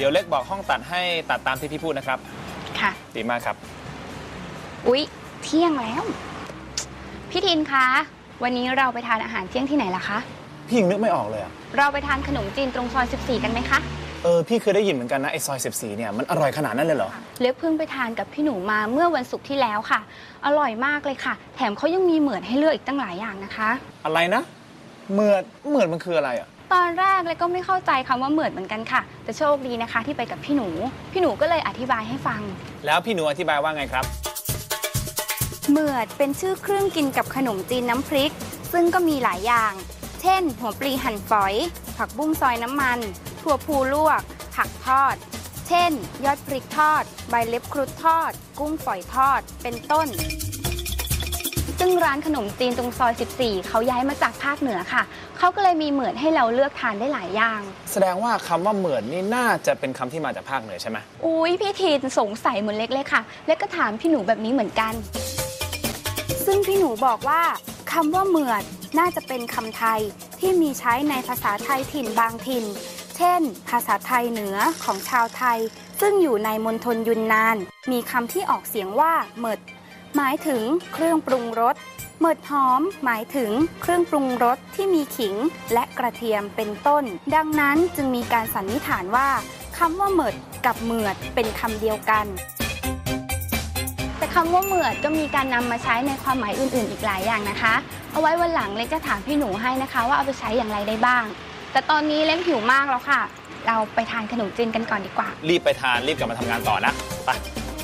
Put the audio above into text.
ดี๋ยวเล็กบอกห้องตัดให้ตัดตามที่พี่พูดนะครับค่ะดีมากครับอุ๊ยเที่ยงแล้วพี่ทินคะวันนี้เราไปทานอาหารเที่ยงที่ไหนล่ะคะพี่ยังนึกไม่ออกเลยเราไปทานขนมจีนตรงซอย14กันไหมคะพี่เคยได้ยินเหมือนกันนะไอซอย14เนี่ยมันอร่อยขนาดนั้นเลยเหรอเล็กเพิ่งไปทานกับพี่หนูมาเมื่อวันศุกร์ที่แล้วค่ะอร่อยมากเลยค่ะแถมเขายังมีเหมือนให้เลือกอีกตั้งหลายอย่างนะคะอะไรนะเหมือนมันคืออะไรตอนแรกเลยก็ไม่เข้าใจคำว่าเหมือนกันค่ะแต่โชคดีนะคะที่ไปกับพี่หนูก็เลยอธิบายให้ฟังแล้วพี่หนูอธิบายว่าไงครับเหมือดเป็นชื่อเครื่องกินกับขนมจีนน้ำพริกซึ่งก็มีหลายอย่างเช่นหัวปลีหั่นฝอยผักบุ้งซอยน้ำมันถั่วพูลวกผักทอดเช่นยอดพริกทอดใบเล็บครุฑทอดกุ้งฝอยทอดเป็นต้นซึ่งร้านขนมจีนตรงซอย14เขาย้ายมาจากภาคเหนือค่ะเขาก็เลยมีเหมือดให้เราเลือกทานได้หลายอย่างแสดงว่าคำว่าเหมือดนี่น่าจะเป็นคำที่มาจากภาคเหนือใช่ไหมอุ๊ยพี่ทีนสงสัยเหมือนเล็กเลยค่ะเล็กก็ถามพี่หนูแบบนี้เหมือนกันซึ่งพี่หนูบอกว่าคำว่าเหมือดน่าจะเป็นคำไทยที่มีใช้ในภาษาไทยถิ่นบางถิ่นเช่นภาษาไทยเหนือของชาวไทยซึ่งอยู่ในมณฑลยุนนานมีคำที่ออกเสียงว่าเหมิดหมายถึงเครื่องปรุงรสเหมิดหอมหมายถึงเครื่องปรุงรสที่มีขิงและกระเทียมเป็นต้นดังนั้นจึงมีการสันนิษฐานว่าคำว่าเหมิดกับเหมือดเป็นคำเดียวกันแต่คำว่าเหมือดก็มีการนำมาใช้ในความหมายอื่นๆอีกหลายอย่างนะคะเอาไว้วันหลังเล็กจะถามพี่หนูให้นะคะว่าเอาไปใช้อย่างไรได้บ้างแต่ตอนนี้เล็กหิวมากแล้วค่ะเราไปทานขนมจีนกันก่อนดีกว่ารีบไปทานรีบกลับมาทำงานต่อนะไป